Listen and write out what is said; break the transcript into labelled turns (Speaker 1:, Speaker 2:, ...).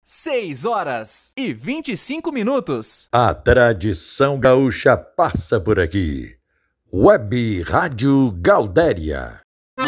Speaker 1: 6h25.
Speaker 2: A tradição gaúcha passa por aqui. Web Rádio Gaudéria.